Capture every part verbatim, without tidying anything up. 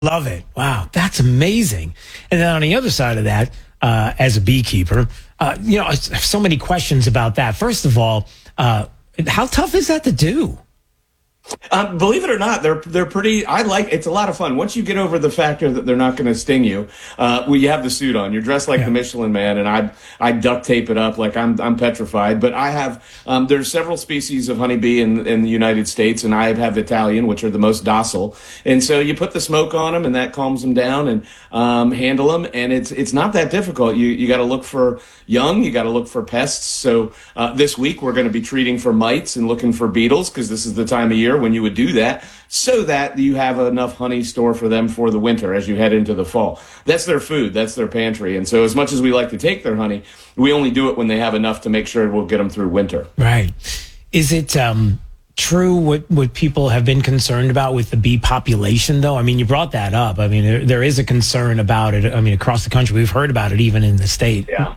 Love it. Wow, that's amazing. And then on the other side of that, uh, as a beekeeper, uh, you know, I have so many questions about that. First of all, uh, how tough is that to do? Um, believe it or not, they're they're pretty. I like it's a lot of fun once you get over the factor that they're not going to sting you. Uh, well, you have the suit on, you're dressed like yeah. the Michelin Man, and I I duct tape it up like I'm I'm petrified. But I have um, there's several species of honeybee in in the United States, and I have Italian, which are the most docile. And so you put the smoke on them, and that calms them down, and um, handle them. And it's it's not that difficult. You you got to look for young, you got to look for pests. So uh, this week we're going to be treating for mites and looking for beetles because this is the time of year when you would do that so that you have enough honey store for them for the winter as you head into the fall. That's their food. That's their pantry. And so as much as we like to take their honey, we only do it when they have enough to make sure we'll get them through winter. Right. Is it um, true what, what people have been concerned about with the bee population, though? I mean, you brought that up. I mean, there, there is a concern about it. I mean, across the country, we've heard about it even in the state. Yeah.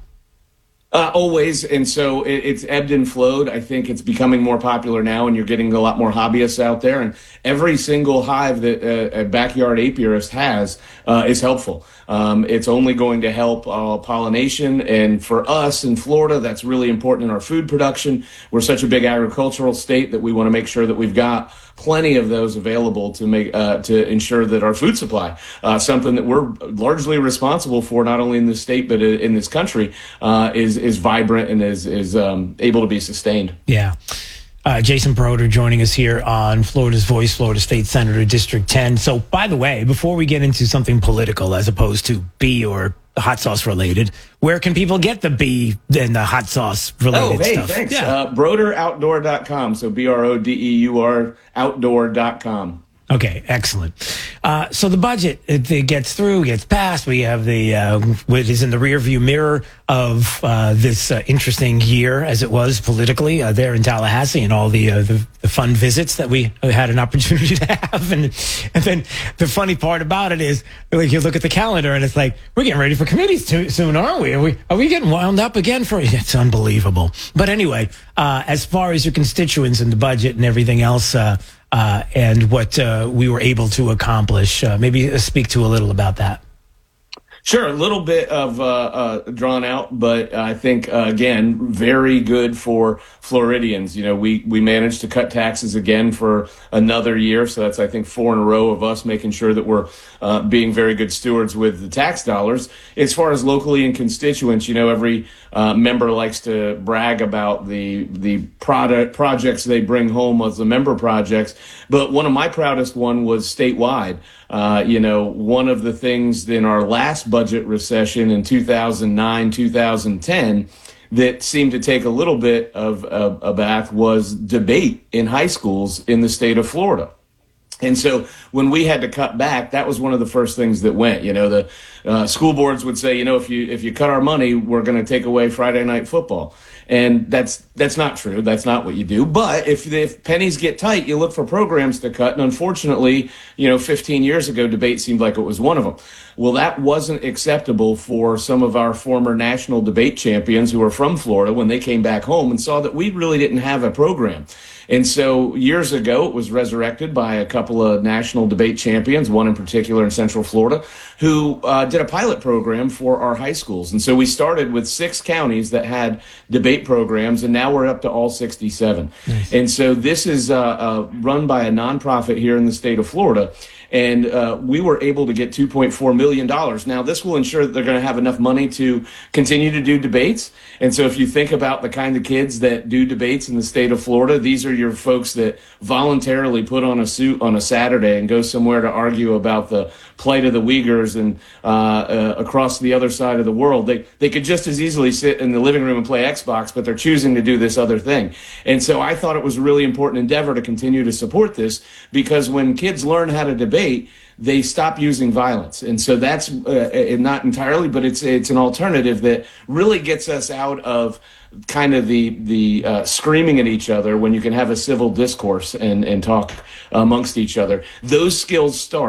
Uh, always, and so it, it's ebbed and flowed. I think it's becoming more popular now, and you're getting a lot more hobbyists out there. And every single hive that uh, a backyard apiarist has uh, is helpful. Um, it's only going to help uh, pollination, and for us in Florida, that's really important in our food production. We're such a big agricultural state that we want to make sure that we've got plenty of those available to make uh, to ensure that our food supply, uh, something that we're largely responsible for, not only in this state but in this country, uh, is is vibrant and is is um, able to be sustained. Yeah. Uh, Jason Broder joining us here on Florida's Voice, Florida State Senator, District ten. So, by the way, before we get into something political as opposed to bee or hot sauce related, where can people get the bee and the hot sauce related oh, hey, stuff? Thanks. Yeah. Uh, broder outdoor dot com. So B R O D E U R outdoor dot com. Okay, excellent. Uh, so the budget, it, it gets through, gets passed. We have the, uh, what is in the rearview mirror of uh, this uh, interesting year as it was politically uh, there in Tallahassee and all the, uh, the the fun visits that we had an opportunity to have. And, and then the funny part about it is, like, you look at the calendar and it's like, we're getting ready for committees too, soon, aren't we? Are we are we getting wound up again for it? It's unbelievable. But anyway, uh, as far as your constituents and the budget and everything else, uh, Uh, and what uh, we were able to accomplish. Uh, maybe speak to a little about that. Sure, a little bit of uh, uh, drawn out, but I think, uh, again, very good for Floridians. You know, we, we managed to cut taxes again for another year, so that's, I think, four in a row of us making sure that we're uh, being very good stewards with the tax dollars. As far as locally and constituents, you know, every uh, member likes to brag about the the product projects they bring home as the member projects, but one of my proudest one was statewide. Uh, you know, one of the things in our last budget recession in two thousand nine, two thousand ten that seemed to take a little bit of a, a bath was debate in high schools in the state of Florida. And so when we had to cut back, that was one of the first things that went. You know, the uh, school boards would say, you know, if you if you cut our money, we're going to take away Friday night football. And that's that's not true. That's not what you do. But if if pennies get tight, you look for programs to cut. And unfortunately, you know, fifteen years ago, debate seemed like it was one of them. Well, that wasn't acceptable for some of our former national debate champions who are from Florida when they came back home and saw that we really didn't have a program. And so years ago, it was resurrected by a couple of national debate champions, one in particular in Central Florida, who uh, did a pilot program for our high schools. And so we started with six counties that had debate programs, and now we're up to all sixty-seven. Nice. And so this is uh, uh, run by a nonprofit here in the state of Florida. And uh, we were able to get two point four million dollars. Now, this will ensure that they're going to have enough money to continue to do debates. And so if you think about the kind of kids that do debates in the state of Florida, these are your folks that voluntarily put on a suit on a Saturday and go somewhere to argue about the plight of the Uyghurs and uh, uh, across the other side of the world. They, they could just as easily sit in the living room and play Xbox, but they're choosing to do this other thing. And so I thought it was a really important endeavor to continue to support this, because when kids learn how to debate, they stop using violence. And so that's uh, not entirely, but it's it's an alternative that really gets us out of kind of the the uh, screaming at each other when you can have a civil discourse and, and talk amongst each other. Those skills start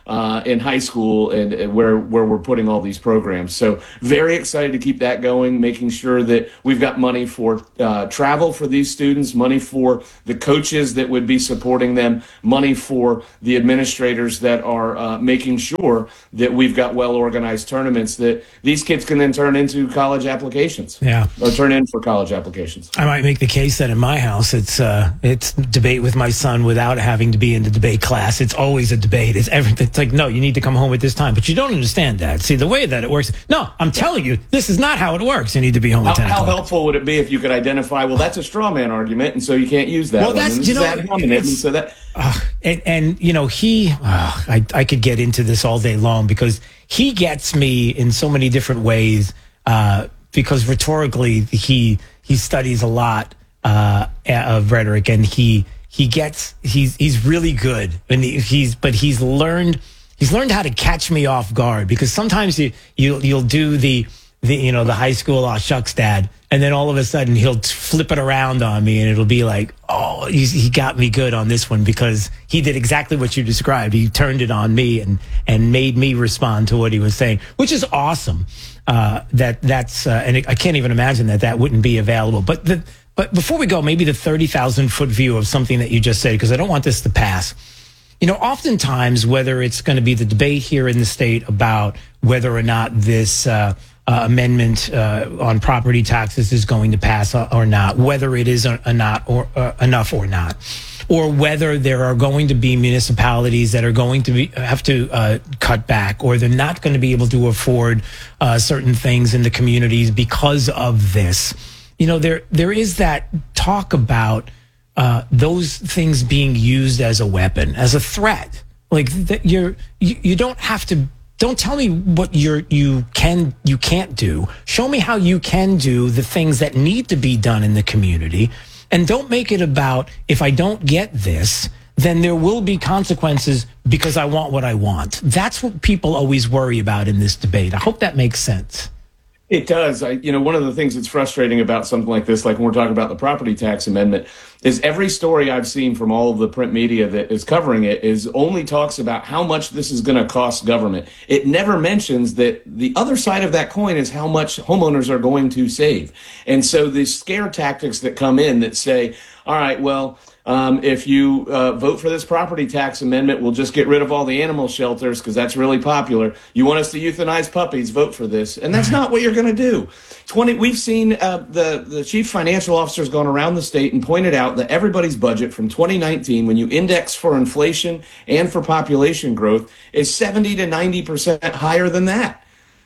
uh, in high school and, and where where we're putting all these programs. So very excited to keep that going, making sure that we've got money for uh, travel for these students, money for the coaches that would be supporting them, money for the administrators that are uh, making sure that we've got well-organized tournaments that these kids can then turn into college applications. Yeah. Or turn in for college applications. I might make the case that in my house, it's uh, it's debate with my son without having to be in the debate class. It's always a debate. It's everything. It's like, no, you need to come home at this time. But you don't understand that. See, the way that it works. No, I'm telling you, this is not how it works. You need to be home How, at ten how o'clock. helpful would it be if you could identify, well, that's a straw man argument, and so you can't use that Well, one. that's- And this you is know, ad hominem, and so that Uh, and, and, you know, he, uh, I, I could get into this all day long because he gets me in so many different ways, uh, because rhetorically he, he studies a lot, uh, of rhetoric, and he, he gets, he's, he's really good, and he, he's, but he's learned, he's learned how to catch me off guard, because sometimes you, you, you'll do the, the, you know, the high school, aw shucks dad. And then all of a sudden he'll flip it around on me and it'll be like, oh, he's, he got me good on this one because he did exactly what you described. He turned it on me and, and made me respond to what he was saying, which is awesome. Uh, that that's, uh, and it, I can't even imagine that that wouldn't be available. But the, but before we go, maybe the thirty thousand foot view of something that you just said, because I don't want this to pass. You know, oftentimes, whether it's going to be the debate here in the state about whether or not this, uh, Uh, amendment uh, on property taxes is going to pass or not, whether it is a, a not or uh, enough or not, or whether there are going to be municipalities that are going to be, have to uh, cut back, or they're not going to be able to afford uh, certain things in the communities because of this. You know, there there is that talk about uh, those things being used as a weapon, as a threat. Like that, you're you, you don't have to. Don't tell me what you're, you can, you can't do. Show me how you can do the things that need to be done in the community. And don't make it about, if I don't get this, then there will be consequences because I want what I want. That's what people always worry about in this debate. I hope that makes sense. It does. I, you know, one of the things that's frustrating about something like this, like when we're talking about the property tax amendment, is every story I've seen from all of the print media that is covering it is only talks about how much this is going to cost government. It never mentions that the other side of that coin is how much homeowners are going to save. And so the scare tactics that come in that say, all right, well, Um, if you uh, vote for this property tax amendment, we'll just get rid of all the animal shelters because that's really popular. You want us to euthanize puppies, vote for this. And that's not what you're going to do. twenty We've seen uh, the, the chief financial officer's gone around the state and pointed out that everybody's budget from twenty nineteen, when you index for inflation and for population growth, is seventy to ninety percent higher than that.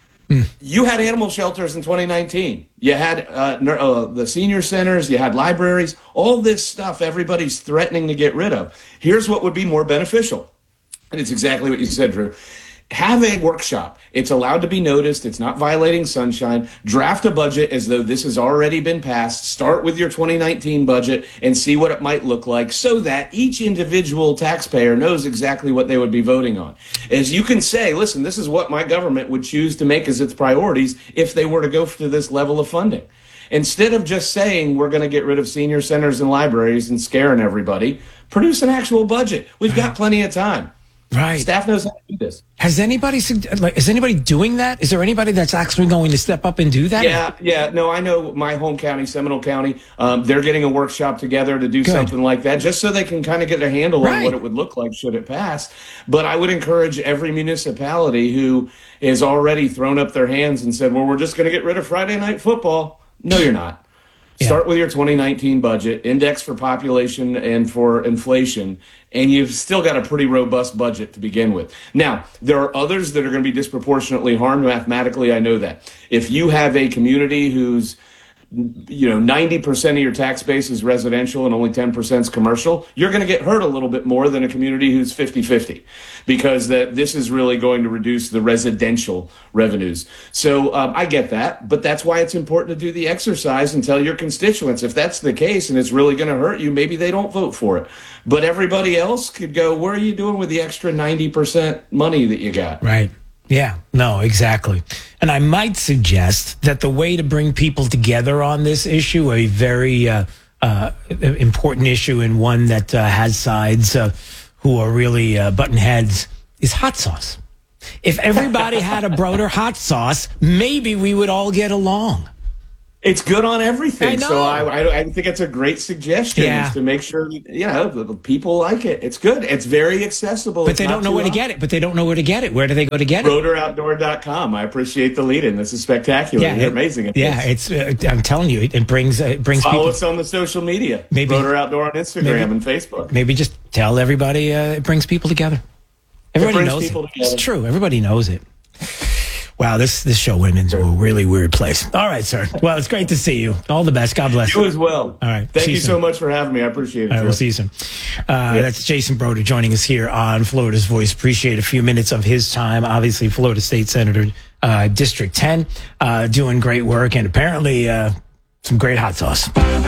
You had animal shelters in twenty nineteen. You had uh, uh, the senior centers. You had libraries. All this stuff everybody's threatening to get rid of. Here's what would be more beneficial. And it's exactly what you said, Drew. Have a workshop. It's allowed to be noticed. It's not violating sunshine. Draft a budget as though this has already been passed. Start with your twenty nineteen budget and see what it might look like so that each individual taxpayer knows exactly what they would be voting on. As you can say, listen, this is what my government would choose to make as its priorities if they were to go to this level of funding. Instead of just saying we're going to get rid of senior centers and libraries and scaring everybody, produce an actual budget. We've got plenty of time. Right. Staff knows how to do this. Has anybody, like, is anybody doing that? Is there anybody that's actually going to step up and do that? Yeah, yeah. No, I know my home county, Seminole County, um, they're getting a workshop together to do Good. something like that, just so they can kind of get a handle Right. on what it would look like should it pass. But I would encourage every municipality who has already thrown up their hands and said, well, we're just going to get rid of Friday night football. No, you're not. Yeah. Start with your twenty nineteen budget, index for population and for inflation, and you've still got a pretty robust budget to begin with. Now, there are others that are going to be disproportionately harmed mathematically. I know that. If you have a community whose you know, ninety percent of your tax base is residential and only ten percent is commercial, you're going to get hurt a little bit more than a community who's fifty-fifty, because that this is really going to reduce the residential revenues. So um, I get that, but that's why it's important to do the exercise and tell your constituents, if that's the case and it's really going to hurt you, maybe they don't vote for it. But everybody else could go, what are you doing with the extra ninety percent money that you got? Right. Yeah, no, exactly. And I might suggest that the way to bring people together on this issue, a very uh, uh, important issue and one that uh, has sides uh, who are really uh, button heads, is hot sauce. If everybody had a Broder hot sauce, maybe we would all get along. It's good on everything. I know. So I, I, I think it's a great suggestion Yeah. is to make sure, you know, the, the people like it. It's good. It's very accessible. But It's they not don't know too where to hot. get it. But they don't know where to get it. Where do they go to get it? Broder Outdoor dot com. I appreciate the lead-in. This is spectacular. You're it- amazing at Yeah, this. it's. Uh, I'm telling you, it, it brings uh, it brings Follow people. us on the social media. Maybe- Broder Outdoor on Instagram maybe- and Facebook. Maybe just tell everybody. Uh, it brings people together. Everybody brings knows people it. together. It's true. Everybody knows it. Wow, this this show went into a really weird place. All right, sir. Well, it's great to see you. All the best. God bless You as well. All right. Thank See you you so soon. much for having me. I appreciate it. All right, Joe. we'll see you soon. Uh, That's Jason Broder joining us here on Florida's Voice. Appreciate a few minutes of his time. Obviously, Florida State Senator, uh, District ten, uh, doing great work and apparently uh, some great hot sauce.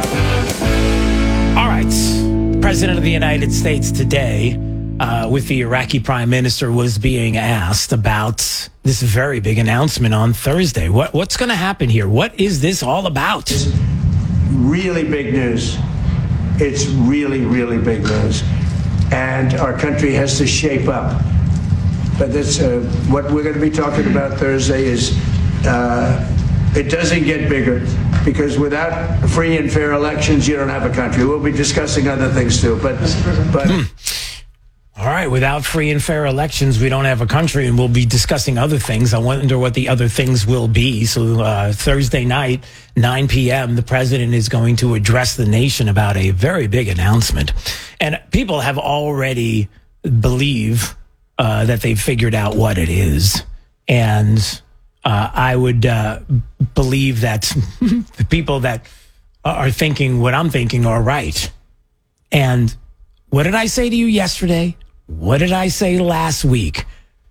All right. President of the United States today, uh, with the Iraqi prime minister, was being asked about this very big announcement on Thursday. What, what's going to happen here? What is this all about? Really big news. It's really, really big news. And our country has to shape up. But that's uh, what we're going to be talking about Thursday is uh, it doesn't get bigger because without free and fair elections, you don't have a country. We'll be discussing other things too. But, but All right, without free and fair elections, we don't have a country, and we'll be discussing other things. I wonder what the other things will be. So uh, Thursday night, nine p.m., the president is going to address the nation about a very big announcement. And people have already believe uh, that they've figured out what it is. And uh, I would uh, believe that the people that are thinking what I'm thinking are right. And what did I say to you yesterday? What did I say last week?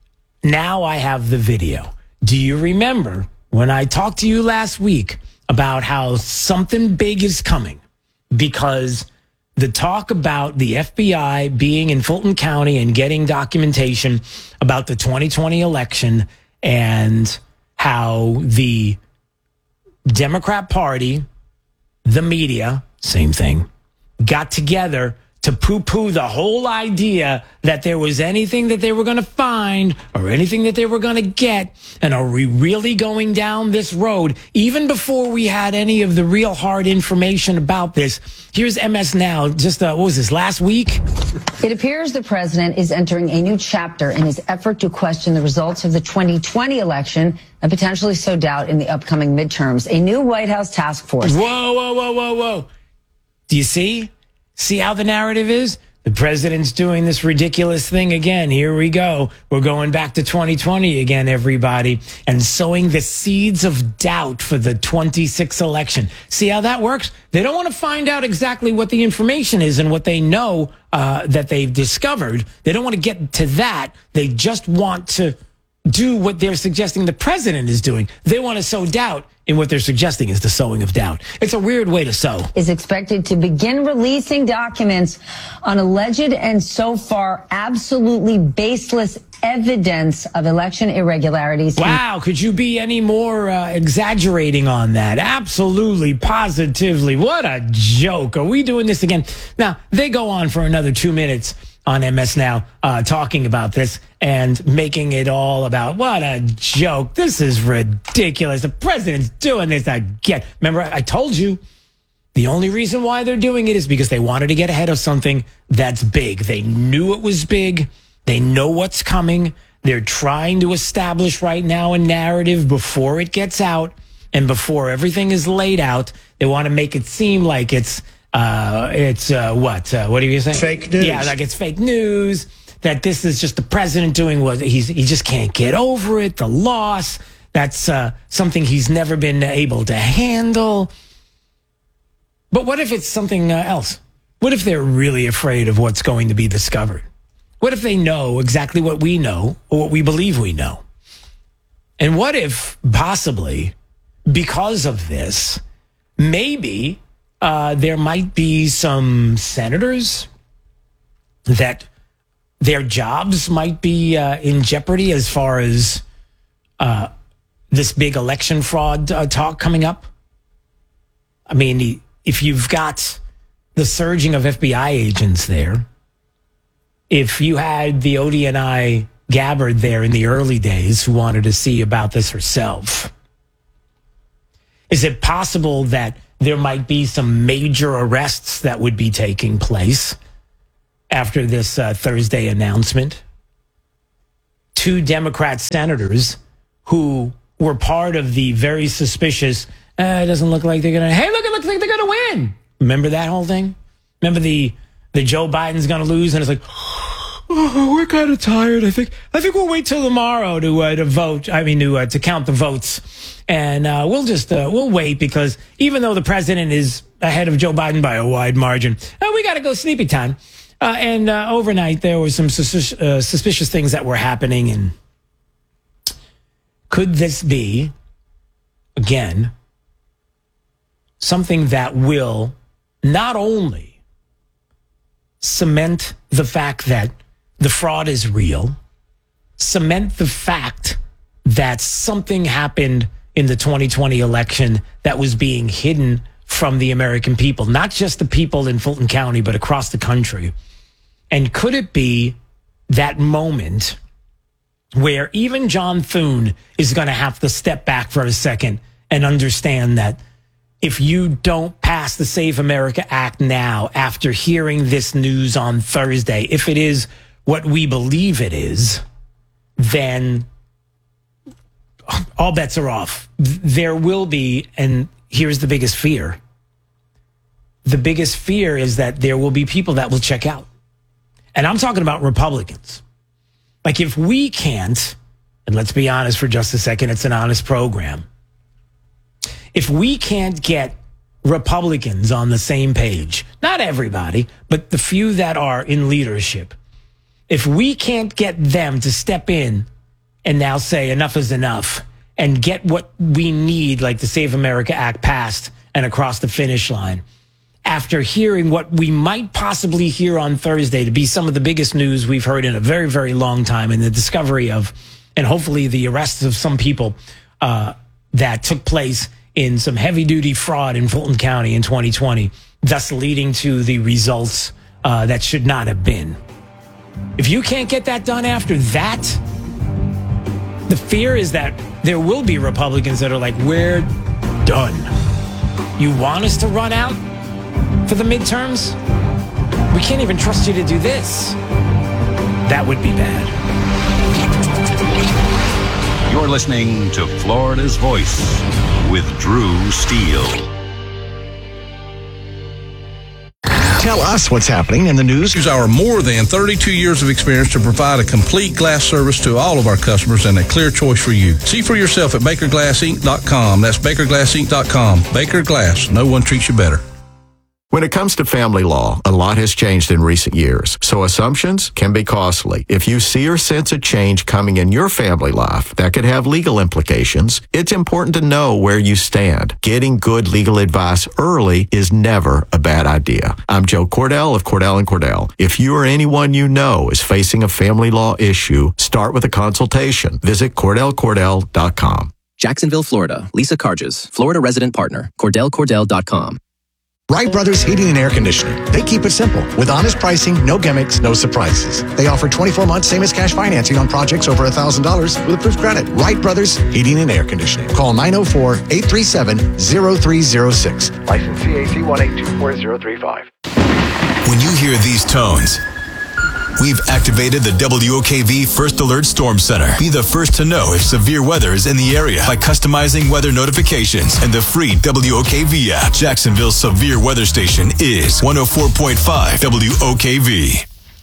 Now I have the video. Do you remember when I talked to you last week about how something big is coming? Because the talk about the F B I being in Fulton County and getting documentation about the twenty twenty election and how the Democrat Party, the media, same thing, got together to poo-poo the whole idea that there was anything that they were going to find or anything that they were going to get. And are we really going down this road? Even before we had any of the real hard information about this, here's M S Now, just, uh, what was this, last week? It appears the president is entering a new chapter in his effort to question the results of the twenty twenty election and potentially sow doubt in the upcoming midterms. A new White House task force. Whoa, whoa, whoa, whoa, whoa. Do you see? See how the narrative is? The president's doing this ridiculous thing again. Here we go. We're going back to twenty twenty again, everybody, and sowing the seeds of doubt for the twenty-sixth election. See how that works? They don't want to find out exactly what the information is and what they know uh, that they've discovered. They don't want to get to that. They just want to do what they're suggesting the president is doing. They want to sow doubt in what they're suggesting is the sowing of doubt. It's a weird way to sow. Is expected to begin releasing documents on alleged and so far absolutely baseless evidence of election irregularities. Wow, could you be any more uh, exaggerating on that? Absolutely, positively. What a joke. Are we doing this again? Now, they go on for another two minutes on M S Now uh, talking about this and making it all about what a joke. This is ridiculous. The president's doing this again. Remember, I told you the only reason why they're doing it is because they wanted to get ahead of something that's big. They knew it was big. They know what's coming. They're trying to establish right now a narrative before it gets out and before everything is laid out. They want to make it seem like it's Uh, it's, uh, what, uh, what do you say? Fake news. Yeah, like it's fake news, that this is just the president doing what he's, he just can't get over it, the loss. That's, uh, something he's never been able to handle. But what if it's something uh, else? What if they're really afraid of what's going to be discovered? What if they know exactly what we know or what we believe we know? And what if possibly because of this, maybe Uh, there might be some senators that their jobs might be uh, in jeopardy as far as uh, this big election fraud uh, talk coming up? I mean, if you've got the surging of F B I agents there, if you had the O D N I Gabbard there in the early days who wanted to see about this herself. Is it possible that there might be some major arrests that would be taking place after this uh, Thursday announcement? Two Democrat senators who were part of the very suspicious, uh, it doesn't look like they're going to, hey, look, it looks like they're going to win. Remember that whole thing? Remember the, the Joe Biden's going to lose, and it's like, oh, we're kind of tired. I think I think we'll wait till tomorrow to uh, to vote. I mean, to uh, to count the votes, and uh, we'll just uh, we'll wait because even though the president is ahead of Joe Biden by a wide margin, uh, we got to go sleepy time. Uh, and uh, overnight there were some sus- uh, suspicious things that were happening, and could this be again something that will not only cement the fact that the fraud is real, cement the fact that something happened in the twenty twenty election that was being hidden from the American people, not just the people in Fulton County, but across the country? And could it be that moment where even John Thune is going to have to step back for a second and understand that if you don't pass the Save America Act now, after hearing this news on Thursday, if it is what we believe it is, then all bets are off. There will be, and here's the biggest fear. The biggest fear is that there will be people that will check out. And I'm talking about Republicans. Like if we can't, and let's be honest for just a second, it's an honest program. If we can't get Republicans on the same page, not everybody, but the few that are in leadership, if we can't get them to step in and now say enough is enough and get what we need, like the Save America Act passed and across the finish line, after hearing what we might possibly hear on Thursday to be some of the biggest news we've heard in a very, very long time, and the discovery of, and hopefully the arrests of some people uh, that took place in some heavy-duty fraud in Fulton County in twenty twenty, thus leading to the results uh, that should not have been. If you can't get that done after that, the fear is that there will be Republicans that are like, we're done. You want us to run out for the midterms? We can't even trust you to do this. That would be bad. You're listening to Florida's Voice with Drew Steele. Tell us what's happening in the news. Use our more than thirty-two years of experience to provide a complete glass service to all of our customers and a clear choice for you. See for yourself at Baker Glass Inc dot com. That's Baker Glass Inc dot com. Baker Glass. No one treats you better. When it comes to family law, a lot has changed in recent years, so assumptions can be costly. If you see or sense a change coming in your family life that could have legal implications, it's important to know where you stand. Getting good legal advice early is never a bad idea. I'm Joe Cordell of Cordell and Cordell. If you or anyone you know is facing a family law issue, start with a consultation. Visit Cordell Cordell dot com. Jacksonville, Florida. Lisa Carges, Florida resident partner. Cordell Cordell dot com. Wright Brothers Heating and Air Conditioning. They keep it simple with honest pricing, no gimmicks, no surprises. They offer twenty-four months same as cash financing on projects over one thousand dollars with approved credit. Wright Brothers Heating and Air Conditioning. Call nine oh four, eight three seven, oh three oh six. License C A C one eight two four zero three five. When you hear these tones, we've activated the W O K V First Alert Storm Center. Be the first to know if severe weather is in the area by customizing weather notifications and the free W O K V app. Jacksonville's severe weather station is one oh four point five W O K V.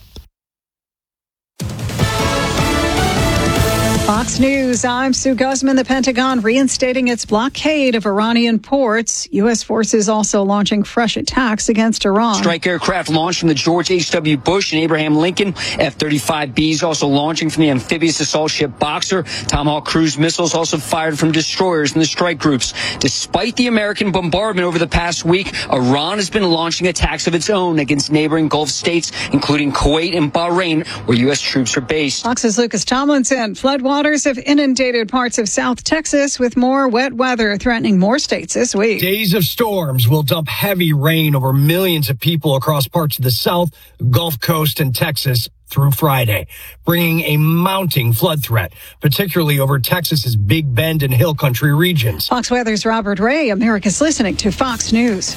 Fox News, I'm Sue Guzman. The Pentagon reinstating its blockade of Iranian ports. U S forces also launching fresh attacks against Iran. Strike aircraft launched from the George H W. Bush and Abraham Lincoln. F thirty-five Bs also launching from the amphibious assault ship Boxer. Tomahawk cruise missiles also fired from destroyers in the strike groups. Despite the American bombardment over the past week, Iran has been launching attacks of its own against neighboring Gulf states, including Kuwait and Bahrain, where U S troops are based. Fox's Lucas Tomlinson. Floodwaters Floodwaters have inundated parts of South Texas with more wet weather threatening more states this week. Days of storms will dump heavy rain over millions of people across parts of the South, Gulf Coast, and Texas through Friday, bringing a mounting flood threat, particularly over Texas's Big Bend and Hill Country regions. Fox Weather's Robert Ray. America's listening to Fox News.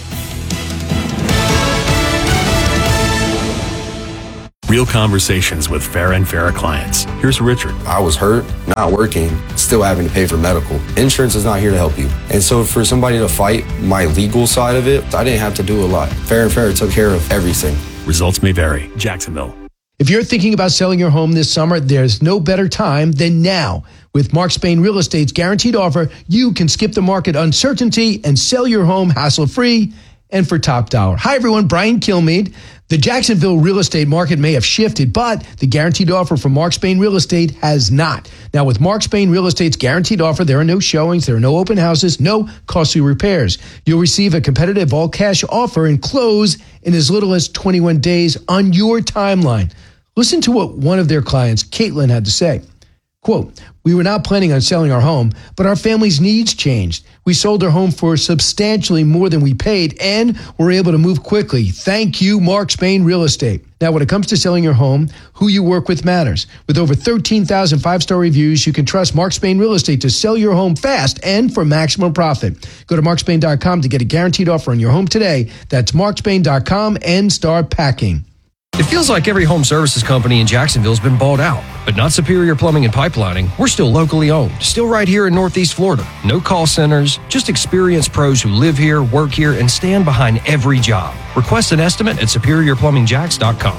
Real conversations with Farah and Farah clients. Here's Richard. I was hurt, not working, still having to pay for medical. Insurance is not here to help you. And so for somebody to fight my legal side of it, I didn't have to do a lot. Farah and Farah took care of everything. Results may vary. Jacksonville. If you're thinking about selling your home this summer, there's no better time than now. With Mark Spain Real Estate's guaranteed offer, you can skip the market uncertainty and sell your home hassle-free and for top dollar. Hi, everyone. Brian Kilmeade. The Jacksonville real estate market may have shifted, but the guaranteed offer from Mark Spain Real Estate has not. Now, with Mark Spain Real Estate's guaranteed offer, there are no showings, there are no open houses, no costly repairs. You'll receive a competitive all-cash offer and close in as little as twenty-one days on your timeline. Listen to what one of their clients, Caitlin, had to say. Quote, "We were not planning on selling our home, but our family's needs changed. We sold our home for substantially more than we paid and were able to move quickly. Thank you, Mark Spain Real Estate." Now, when it comes to selling your home, who you work with matters. With over thirteen thousand five-star reviews, you can trust Mark Spain Real Estate to sell your home fast and for maximum profit. Go to mark spain dot com to get a guaranteed offer on your home today. That's mark spain dot com and start packing. It feels like every home services company in Jacksonville has been bought out, but not Superior Plumbing and Pipelining. We're still locally owned, still right here in Northeast Florida. No call centers, just experienced pros who live here, work here, and stand behind every job. Request an estimate at superior plumbing jacks dot com.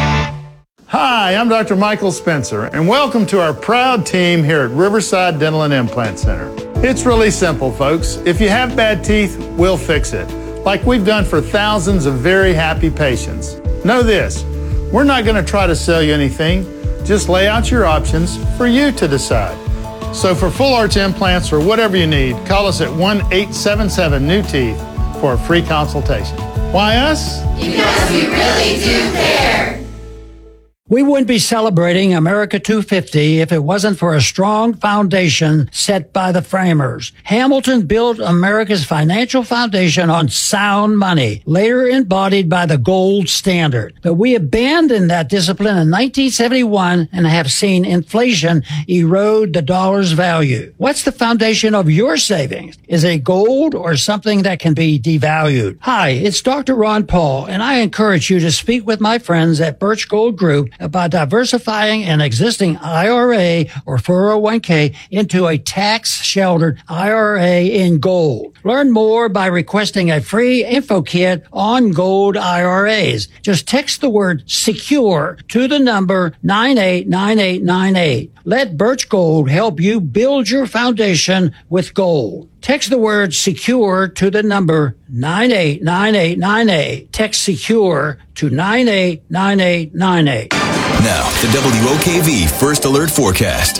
Hi, I'm Doctor Michael Spencer, and welcome to our proud team here at Riverside Dental and Implant Center. It's really simple, folks. If you have bad teeth, we'll fix it, like we've done for thousands of very happy patients. Know this, we're not going to try to sell you anything, just lay out your options for you to decide. So for full arch implants or whatever you need, call us at one eight seven seven new teeth for a free consultation. Why us? Because we really do care. We wouldn't be celebrating America two fifty if it wasn't for a strong foundation set by the framers. Hamilton built America's financial foundation on sound money, later embodied by the gold standard. But we abandoned that discipline in nineteen seventy-one and have seen inflation erode the dollar's value. What's the foundation of your savings? Is it gold or something that can be devalued? Hi, it's Doctor Ron Paul, and I encourage you to speak with my friends at Birch Gold Group about diversifying an existing I R A or four oh one k into a tax-sheltered I R A in gold. Learn more by requesting a free info kit on gold I R As. Just text the word SECURE to the number nine eight nine eight nine eight. Let Birch Gold help you build your foundation with gold. Text the word SECURE to the number nine eight nine eight nine eight. Text SECURE to nine eight nine eight nine eight. Now, the W O K V First Alert Forecast.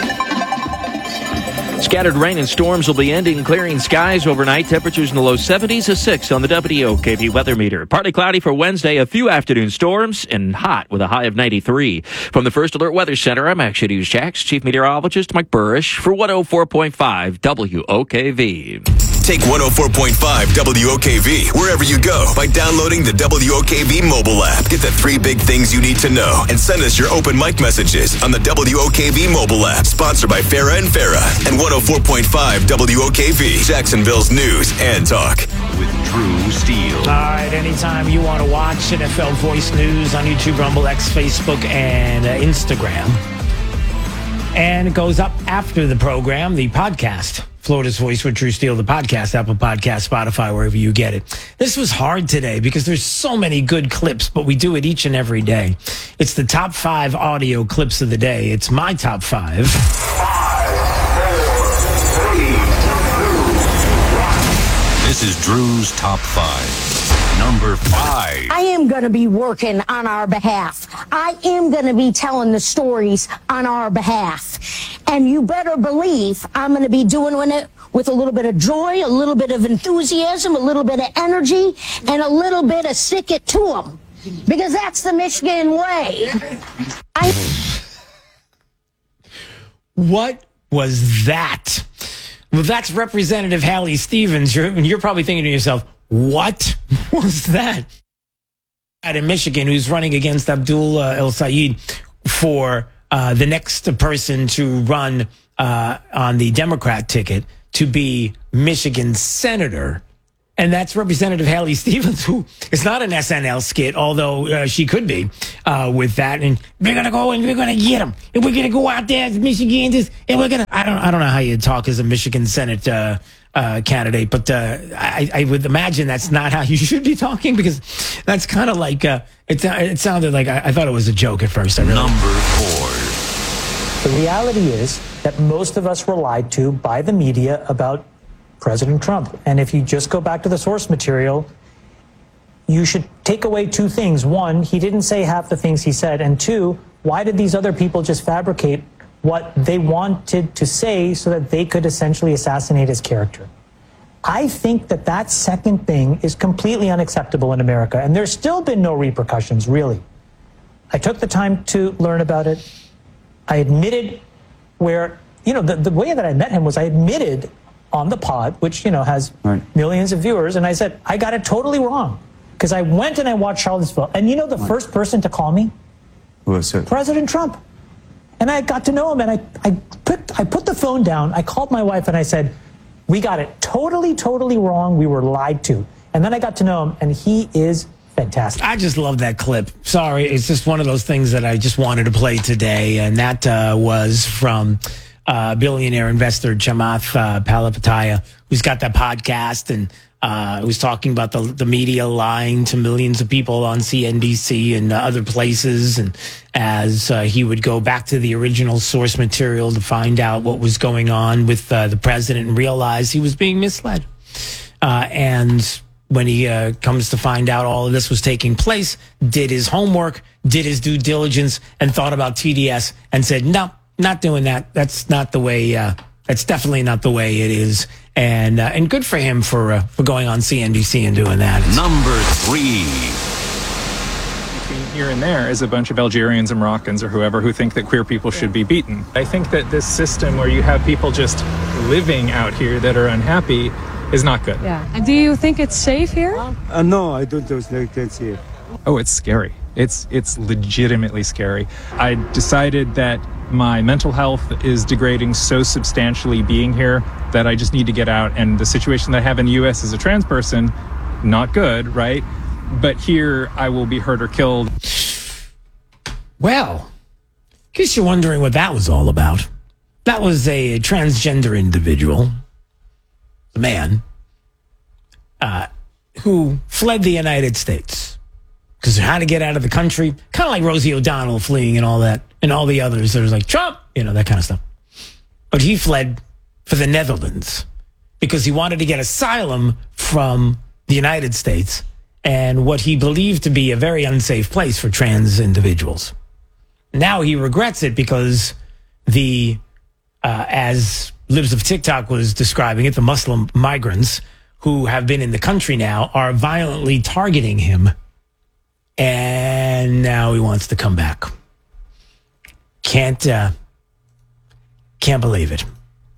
Scattered rain and storms will be ending, clearing skies overnight. Temperatures in the low seventies, a six on the W O K V weather meter. Partly cloudy for Wednesday, a few afternoon storms, and hot with a high of ninety-three. From the First Alert Weather Center, I'm Action News Jax Chief Meteorologist Mike Burrish for one oh four point five W O K V. Take one oh four point five W O K V wherever you go by downloading the W O K V mobile app. Get the three big things you need to know and send us your open mic messages on the W O K V mobile app. Sponsored by Farah and Farah and one oh four point five W O K V, Jacksonville's news and talk. With Drew Steele. All right, anytime you want to watch N F L Voice News on YouTube, Rumble, X, Facebook, and uh, Instagram. And it goes up after the program, the podcast. Florida's Voice with Drew Steele, the podcast, Apple Podcast, Spotify, wherever you get it. This was hard today because there's so many good clips, but we do it each and every day. It's the top five audio clips of the day. It's my top five. This is Drew's top five. Number five. I am going to be working on our behalf. I am going to be telling the stories on our behalf. And you better believe I'm going to be doing it with a little bit of joy, a little bit of enthusiasm, a little bit of energy, and a little bit of stick it to them. Because that's the Michigan way. I- What was that? Well, that's Representative Hallie Stevens. You're, you're probably thinking to yourself, what was that? In Michigan, who's running against Abdul uh, El Sayed for uh, the next person to run uh, on the Democrat ticket to be Michigan's senator. And that's Representative Hallie Stevens, who is not an S N L skit, although uh, she could be uh, with that. And we're going to go and we're going to get them. And we're going to go out there as Michiganders. And we're going to, I don't, I don't know how you talk as a Michigan Senate uh, uh, candidate, but uh, I, I would imagine that's not how you should be talking, because that's kind of like, uh, it, it sounded like, I, I thought it was a joke at first. I really Number four. The reality is that most of us were lied to by the media about President Trump. And if you just go back to the source material, you should take away two things. One, he didn't say half the things he said. And two, why did these other people just fabricate what they wanted to say so that they could essentially assassinate his character? I think that that second thing is completely unacceptable in America. And there's still been no repercussions, really. I took the time to learn about it. I admitted where, you know, the, the way that I met him was I admitted on the pod, which, you know, has right. millions of viewers. And I said, I got it totally wrong. Because I went and I watched Charlottesville. And you know the right. first person to call me? Who was it? President Trump. And I got to know him. And I, I, put, I put the phone down. I called my wife and I said, we got it totally, totally wrong. We were lied to. And then I got to know him. And he is fantastic. I just love that clip. Sorry. It's just one of those things that I just wanted to play today. And that uh, was from... Uh, billionaire investor Chamath uh, Palihapitiya, who's got that podcast and uh, was talking about the, the media lying to millions of people on C N B C and uh, other places. And as uh, he would go back to the original source material to find out what was going on with uh, the president and realize he was being misled. Uh, and when he uh, comes to find out all of this was taking place, did his homework, did his due diligence, and thought about T D S and said, no, not doing that. That's not the way. Uh, that's definitely not the way it is. And uh, and good for him for uh, for going on C N B C and doing that. Number three. Between here and there is a bunch of Algerians and Moroccans or whoever who think that queer people should be beaten. I think that this system where you have people just living out here that are unhappy is not good. Yeah. And do you think it's safe here? Uh, no, I don't think it's safe. Oh, it's scary. It's it's legitimately scary. I decided that my mental health is degrading so substantially being here that I just need to get out. And the situation that I have in the U S as a trans person, not good, right? But here I will be hurt or killed. Well, in case you're wondering what that was all about, that was a transgender individual, a man, uh, who fled the United States. Because how to get out of the country, kind of like Rosie O'Donnell fleeing and all that, and all the others that are like, Trump, you know, that kind of stuff. But he fled for the Netherlands because he wanted to get asylum from the United States and what he believed to be a very unsafe place for trans individuals. Now he regrets it because the, uh, as Libs of TikTok was describing it, the Muslim migrants who have been in the country now are violently targeting him. And now he wants to come back. Can't, uh, can't believe it.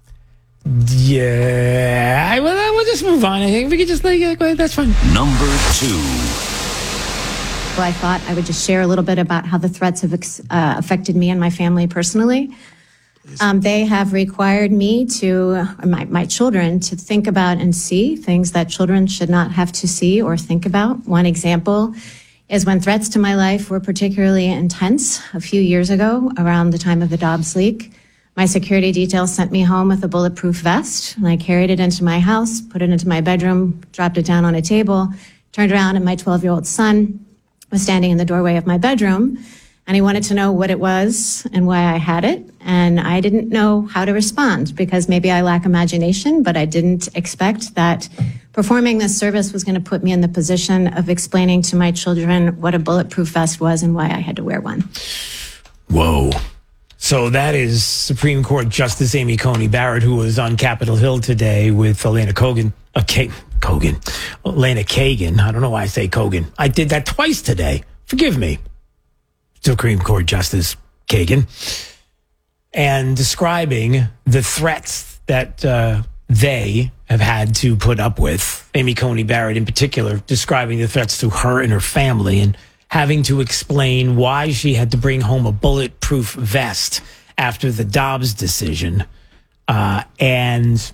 Yeah, I, well, we'll just move on. I think we could just like, go ahead, that's fine. Number two. Well, I thought I would just share a little bit about how the threats have uh, affected me and my family personally. Um, they have required me to, or my, my children, to think about and see things that children should not have to see or think about. One example is when threats to my life were particularly intense a few years ago, around the time of the Dobbs leak. My security detail sent me home with a bulletproof vest, and I carried it into my house, put it into my bedroom, dropped it down on a table, turned around, and my twelve-year-old son was standing in the doorway of my bedroom, and he wanted to know what it was and why I had it, and I didn't know how to respond because maybe I lack imagination, but I didn't expect that performing this service was going to put me in the position of explaining to my children what a bulletproof vest was and why I had to wear one. Whoa. So that is Supreme Court Justice Amy Coney Barrett, who was on Capitol Hill today with Elena Kogan. Uh, K- Kogan. Elena Kagan. I don't know why I say Kogan. I did that twice today. Forgive me. Supreme Court Justice Kagan. and describing the threats that uh, they have had to put up with. Amy Coney Barrett, in particular, describing the threats to her and her family and having to explain why she had to bring home a bulletproof vest after the Dobbs decision. Uh, and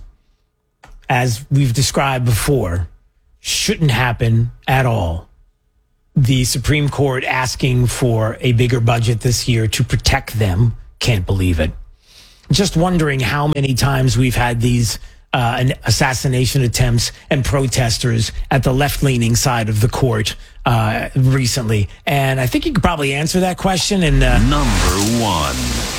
as we've described before, shouldn't happen at all. The Supreme Court asking for a bigger budget this year to protect them. Can't believe it. Just wondering how many times we've had these uh, assassination attempts and protesters at the left-leaning side of the court uh, recently. And I think you could probably answer that question. And uh, Number one.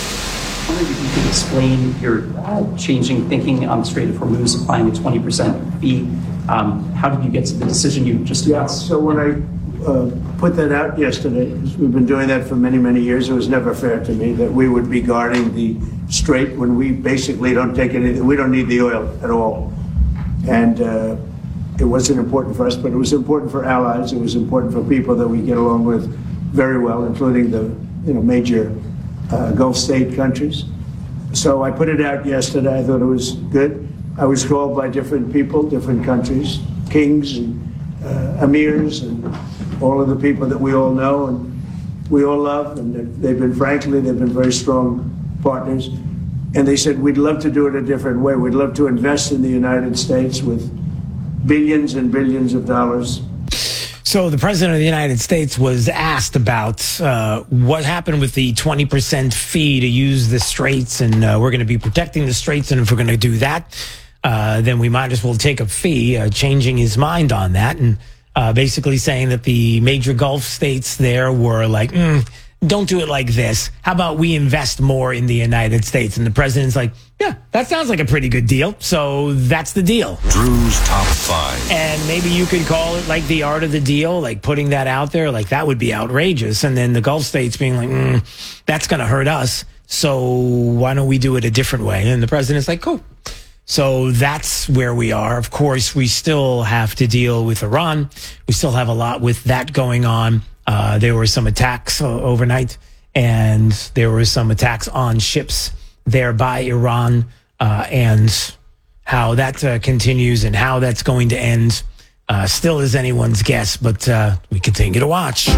I wonder if you could explain your uh, changing thinking on the Strait of Hormuz, applying a twenty percent fee. Um, how did you get to the decision you just announced? Yeah, so when I uh, put that out yesterday, we've been doing that for many, many years. It was never fair to me that we would be guarding the strait when we basically don't take anything. We don't need the oil at all. And uh, it wasn't important for us, but it was important for allies. It was important for people that we get along with very well, including the you know major uh, Gulf state countries. So I put it out yesterday. I thought it was good. I was called by different people, different countries, kings and uh, emirs and all of the people that we all know and we all love. And they've been, frankly, they've been very strong partners. And they said, we'd love to do it a different way. We'd love to invest in the United States with billions and billions of dollars. So the president of the United States was asked about uh, what happened with the twenty percent fee to use the straits, and uh, we're going to be protecting the straits, and if we're going to do that, uh, then we might as well take a fee, uh, changing his mind on that, and uh, basically saying that the major Gulf states there were like, mm, don't do it like this. How about we invest more in the United States? And the president's like, yeah, that sounds like a pretty good deal. So that's the deal. Drew's Top Five. And maybe you could call it like the art of the deal, like putting that out there, like that would be outrageous. And then the Gulf states being like, mm, that's going to hurt us. So why don't we do it a different way? And the president's like, cool. So that's where we are. Of course, we still have to deal with Iran. We still have a lot with that going on. Uh, there were some attacks uh, overnight, and there were some attacks on ships there by Iran, uh, and how that uh, continues and how that's going to end uh, still is anyone's guess, but uh, we continue to watch. All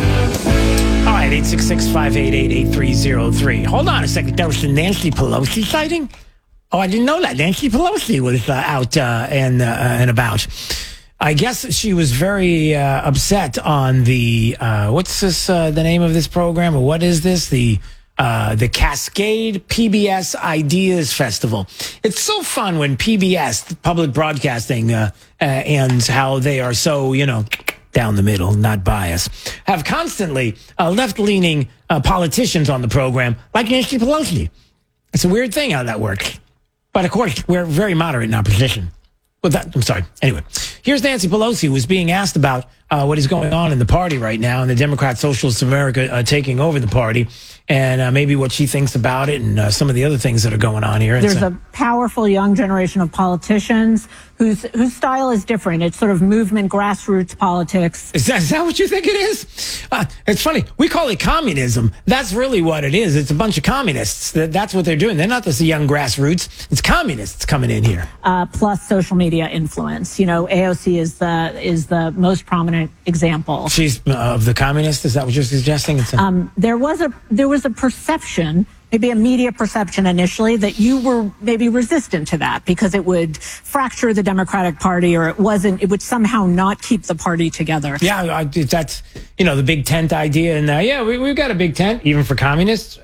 right, eight six six, five eight eight, eight three zero three. Hold on a second. That was the Nancy Pelosi sighting? Oh, I didn't know that. Nancy Pelosi was uh, out uh, and, uh, and about. I guess she was very uh, upset on the, uh, what's this, uh, the name of this program, or what is this? The uh, the Cascade P B S Ideas Festival. It's so fun when P B S, public broadcasting, uh, uh, and how they are so, you know, down the middle, not biased, have constantly uh, left-leaning uh, politicians on the program, like Nancy Pelosi. It's a weird thing how that works. But, of course, we're very moderate in our position. Well, that, I'm sorry. Anyway, here's Nancy Pelosi, who was being asked about uh, what is going on in the party right now, and the Democrat Socialists of America uh, taking over the party, and uh, maybe what she thinks about it, and uh, some of the other things that are going on here. There's so, a powerful young generation of politicians whose whose style is different. It's sort of movement, grassroots politics. Is that, is that what you think it is? Uh, it's funny. We call it communism. That's really what it is. It's a bunch of communists. That, that's what they're doing. They're not just the young grassroots. It's communists coming in here. Uh, plus social media influence. You know, A O C is the is the most prominent example. She's uh, of the communist. Is that what you're suggesting? It's a- um, there was a there was a perception, maybe a media perception initially, that you were maybe resistant to that because it would fracture the Democratic Party, or it wasn't, it would somehow not keep the party together. Yeah, I, that's, you know, the big tent idea. And uh, yeah, we, we've got a big tent, even for communists.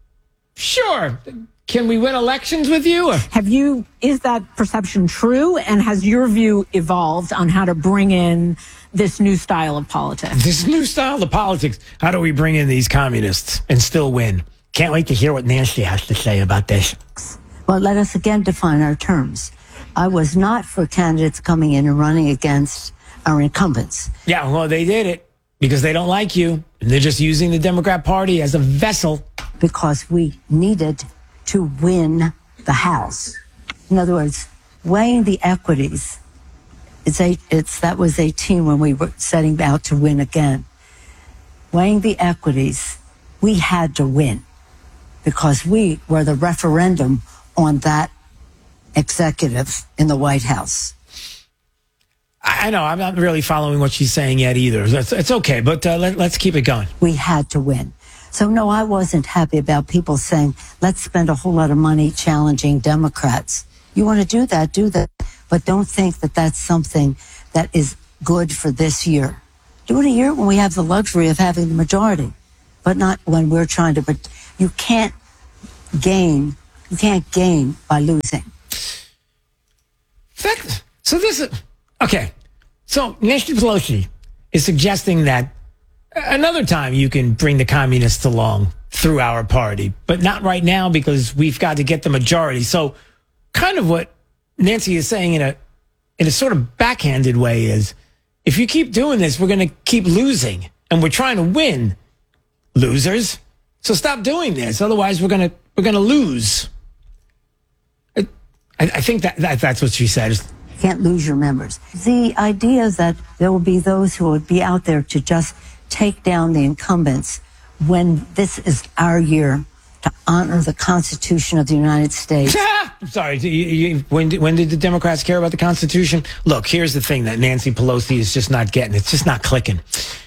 Sure. Can we win elections with you? Or? Have you, is that perception true? And has your view evolved on how to bring in this new style of politics? This new style of politics. How do we bring in these communists and still win? Can't wait to hear what Nancy has to say about this. Well, let us again define our terms. I was not for candidates coming in and running against our incumbents. Yeah, well, they did it because they don't like you. And they're just using the Democrat Party as a vessel. Because we needed to win the House. In other words, weighing the equities. It's eight, it's that was eighteen when we were setting out to win again. Weighing the equities, we had to win. because we were the referendum on that executive in the White House. I know. I'm not really following what she's saying yet either. It's, it's okay, but uh, let, let's keep it going. We had to win. So, no, I wasn't happy about people saying, let's spend a whole lot of money challenging Democrats. You want to do that, do that. But don't think that that's something that is good for this year. Do it a year when we have the luxury of having the majority, but not when we're trying to. But you can't gain. You can't gain by losing. That, so this is... Okay, so Nancy Pelosi is suggesting that another time you can bring the communists along through our party, but not right now because we've got to get the majority. So kind of what Nancy is saying in a in a sort of backhanded way is, if you keep doing this, we're going to keep losing, and we're trying to win, losers. So stop doing this, otherwise we're going to we're going to lose. I, I think that, that that's what she said. You can't lose your members. The idea that there will be those who would be out there to just take down the incumbents when this is our year to honor the Constitution of the United States. I'm sorry. You, you, when, did, when did the Democrats care about the Constitution? Look, here's the thing that Nancy Pelosi is just not getting. It's just not clicking.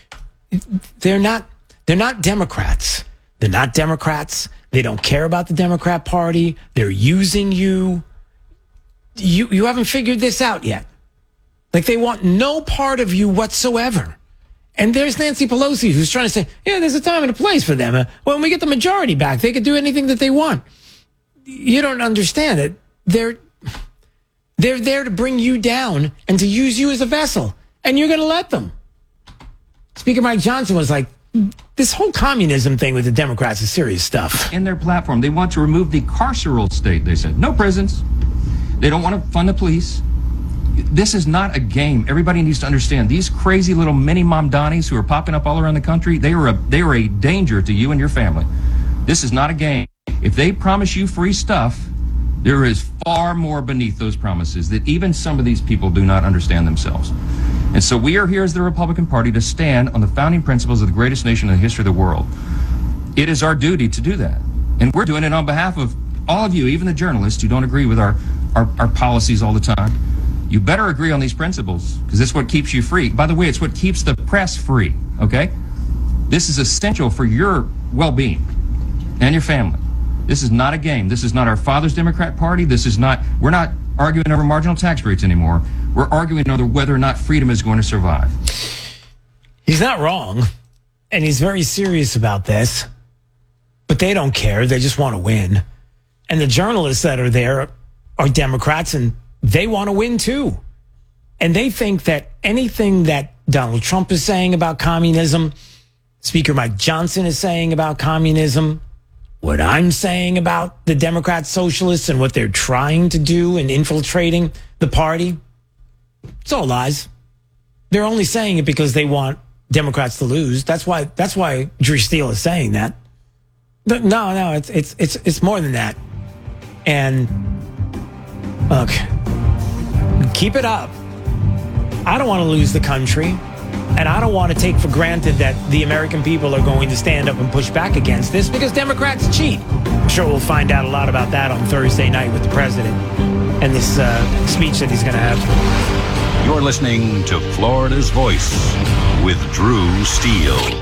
They're not. They're not Democrats. They're not Democrats. They don't care about the Democrat Party. They're using you. You you haven't figured this out yet. Like, they want no part of you whatsoever. And there's Nancy Pelosi, who's trying to say, yeah, there's a time and a place for them. Uh, when we get the majority back, they can do anything that they want. You don't understand it. They're, they're there to bring you down and to use you as a vessel. And you're going to let them. Speaker Mike Johnson was like, this whole communism thing with the Democrats is serious stuff. In their platform, they want to remove the carceral state, they said. No prisons. They don't want to fund the police. This is not a game. Everybody needs to understand. These crazy little mini Mamdanis who are popping up all around the country, they are a they are a danger to you and your family. This is not a game. If they promise you free stuff, there is far more beneath those promises that even some of these people do not understand themselves. And so we are here as the Republican Party to stand on the founding principles of the greatest nation in the history of the world. It is our duty to do that. And we're doing it on behalf of all of you, even the journalists who don't agree with our Our, our policies all the time. You better agree on these principles, because this is what keeps you free. By the way, it's what keeps the press free, okay? This is essential for your well-being and your family. This is not a game. This is not our father's Democrat Party. This is not, we're not arguing over marginal tax rates anymore. We're arguing over whether or not freedom is going to survive. He's not wrong, and he's very serious about this, but they don't care. They just want to win. And the journalists that are there are Democrats, and they want to win too. And they think that anything that Donald Trump is saying about communism, Speaker Mike Johnson is saying about communism, what I'm saying about the Democrat socialists and what they're trying to do in infiltrating the party, it's all lies. They're only saying it because they want Democrats to lose. That's why that's why Drew Steele is saying that. No, no, it's it's it's it's more than that. And look, keep it up. I don't want to lose the country, and I don't want to take for granted that the American people are going to stand up and push back against this, because Democrats cheat. I'm sure we'll find out a lot about that on Thursday night with the president and this uh, speech that he's going to have. You're listening to Florida's Voice with Drew Steele.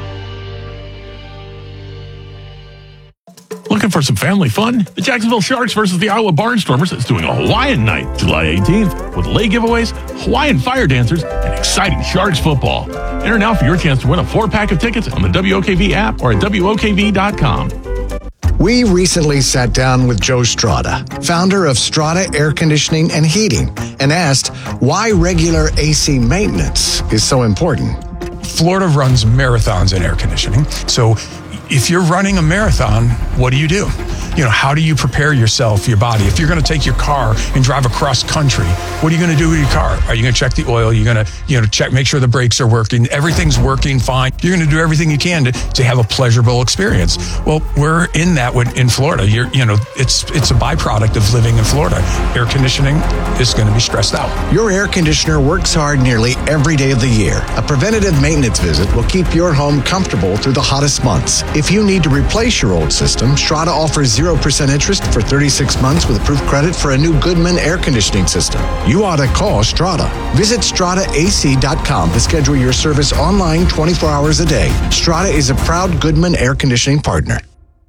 Looking for some family fun? The Jacksonville Sharks versus the Iowa Barnstormers is doing a Hawaiian night, July eighteenth, with lei giveaways, Hawaiian fire dancers, and exciting Sharks football. Enter now for your chance to win a four-pack of tickets on the W O K V app or at W O K V dot com. We recently sat down with Joe Strada, founder of Strada Air Conditioning and Heating, and asked why regular A C maintenance is so important. Florida runs marathons in air conditioning, so if you're running a marathon, what do you do? you know, how do you prepare yourself, your body? If you're going to take your car and drive across country, what are you going to do with your car? Are you going to check the oil? You're going to, you know, check, make sure the brakes are working. Everything's working fine. You're going to do everything you can to, to have a pleasurable experience. Well, we're in that with, in Florida. You're, you know, it's it's a byproduct of living in Florida. Air conditioning is going to be stressed out. Your air conditioner works hard nearly every day of the year. A preventative maintenance visit will keep your home comfortable through the hottest months. If you need to replace your old system, Strata offers zero percent interest for thirty-six months with approved credit for a new Goodman air conditioning system. You ought to call Strata. Visit strata a c dot com to schedule your service online twenty-four hours a day. Strata is a proud Goodman air conditioning partner.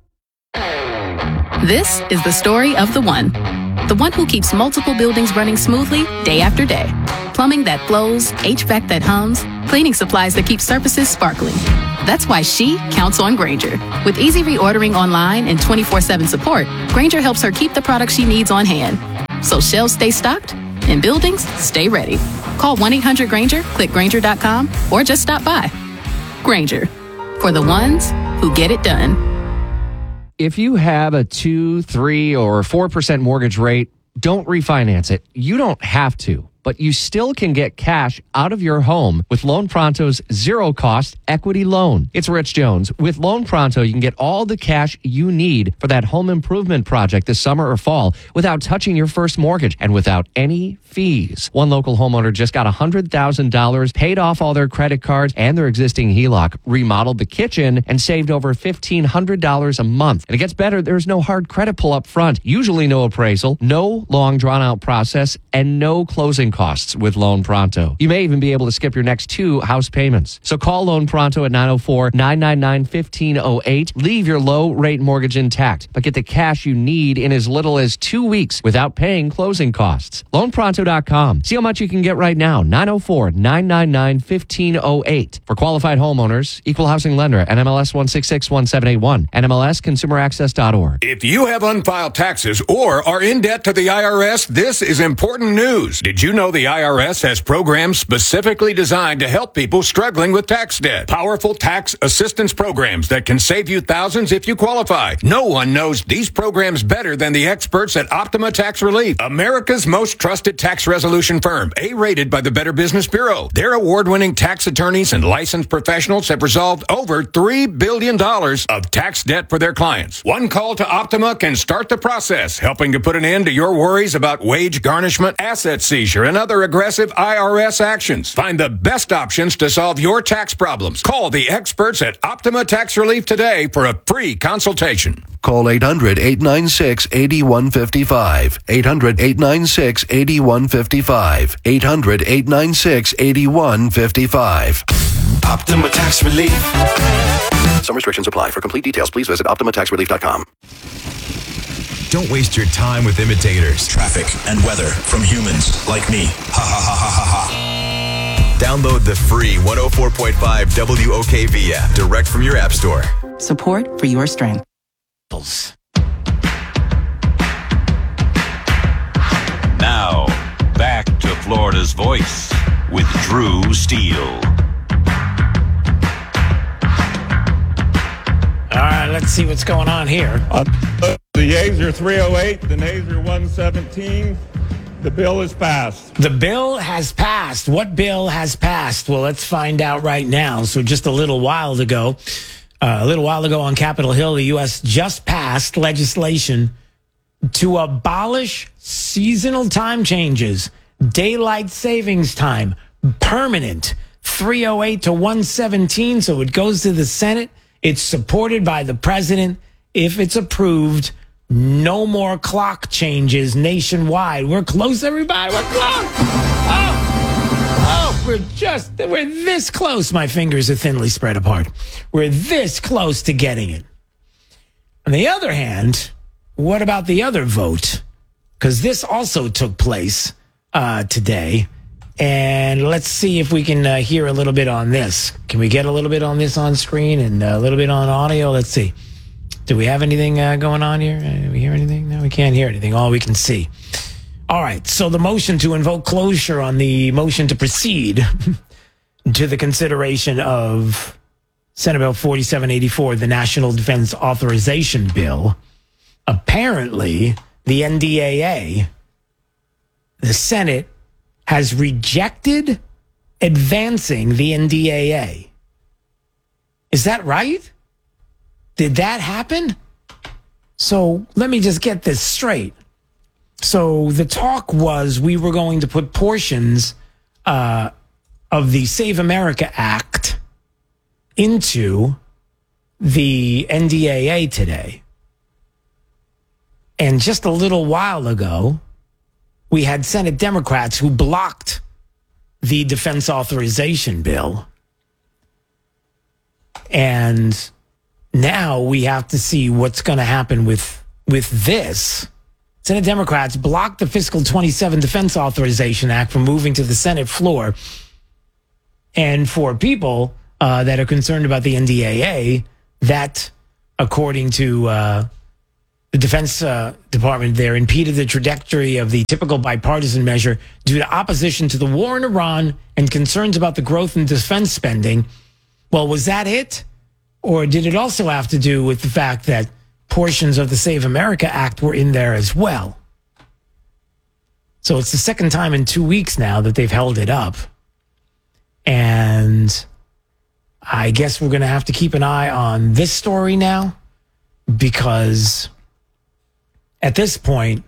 This is the story of the one. The one who keeps multiple buildings running smoothly day after day. Plumbing that flows, H V A C that hums, cleaning supplies that keep surfaces sparkling. That's why she counts on Grainger. With easy reordering online and twenty-four seven support, Grainger helps her keep the products she needs on hand. So shelves stay stocked and buildings stay ready. Call one eight hundred Grainger, click Grainger dot com, or just stop by. Grainger, for the ones who get it done. If you have a two, three, or four percent mortgage rate, don't refinance it. You don't have to, but you still can get cash out of your home with Loan Pronto's zero-cost equity loan. It's Rich Jones. With Loan Pronto, you can get all the cash you need for that home improvement project this summer or fall without touching your first mortgage and without any fees. One local homeowner just got one hundred thousand dollars, paid off all their credit cards and their existing H E L O C, remodeled the kitchen, and saved over fifteen hundred dollars a month. And it gets better. There's no hard credit pull up front, usually no appraisal, no long drawn-out process, and no closing costs with Loan Pronto. You may even be able to skip your next two house payments. So call Loan Pronto at nine oh four, nine nine nine, one five oh eight. Leave your low-rate mortgage intact, but get the cash you need in as little as two weeks without paying closing costs. Loan Pronto dot com. See how much you can get right now. nine oh four, nine nine nine, one five oh eight. For qualified homeowners, Equal Housing Lender, N M L S one six six one seven eight one, N M L S consumer access dot org. If you have unfiled taxes or are in debt to the I R S, this is important news. Did you know the I R S has programs specifically designed to help people struggling with tax debt? Powerful tax assistance programs that can save you thousands if you qualify. No one knows these programs better than the experts at Optima Tax Relief, America's most trusted tax resolution firm, A-rated by the Better Business Bureau. Their award-winning tax attorneys and licensed professionals have resolved over three billion dollars of tax debt for their clients. One call to Optima can start the process, helping to put an end to your worries about wage garnishment, asset seizure, and other aggressive I R S actions. Find the best options to solve your tax problems. Call the experts at Optima Tax Relief today for a free consultation. Call eight hundred, eight nine six, eight one five five. eight hundred, eight nine six, eight one five five. eight hundred, eight nine six, eight one five five. Optima Tax Relief. Some restrictions apply. For complete details, please visit optima tax relief dot com. Don't waste your time with imitators. Traffic and weather from humans like me. Ha ha ha ha ha ha. Download the free one oh four point five W O K V app direct from your app store. Support for your strength. Now, back to Florida's Voice with Drew Steele. All right, let's see what's going on here. Uh, the yeas are three oh eight, the nays are one seventeen. The bill is passed. The bill has passed. What bill has passed? Well, let's find out right now. So just a little while ago, uh, a little while ago on Capitol Hill, the U S just passed legislation to abolish seasonal time changes, daylight savings time, permanent, three oh eight to one seventeen. So it goes to the Senate. It's supported by the president. If it's approved, no more clock changes nationwide. We're close, everybody. We're close. Oh, oh, we're just, we're this close. My fingers are thinly spread apart. We're this close to getting it. On the other hand, what about the other vote? Because this also took place uh, today. And let's see if we can uh, hear a little bit on this. Can we get a little bit on this on screen and a little bit on audio? Let's see. Do we have anything uh, going on here? Uh, do we hear anything? No, we can't hear anything. All we can see. All right. So the motion to invoke closure on the motion to proceed to the consideration of Senate Bill forty-seven eighty-four, the National Defense Authorization Bill. apparently the N D A A, the Senate, has rejected advancing the N D A A. Is that right? Did that happen? So let me just get this straight. So the talk was we were going to put portions uh, of the Save America Act into the N D A A today. And just a little while ago, we had Senate Democrats who blocked the defense authorization bill. And now we have to see what's going to happen with, with this. Senate Democrats blocked the fiscal twenty-seven Defense Authorization Act from moving to the Senate floor. And for people uh, that are concerned about the N D A A, that, according to uh, the Defense uh, Department there, impeded the trajectory of the typical bipartisan measure due to opposition to the war in Iran and concerns about the growth in defense spending. Well, was that it? Or did it also have to do with the fact that portions of the Save America Act were in there as well? So it's the second time in two weeks now that they've held it up. And I guess we're going to have to keep an eye on this story now, because at this point,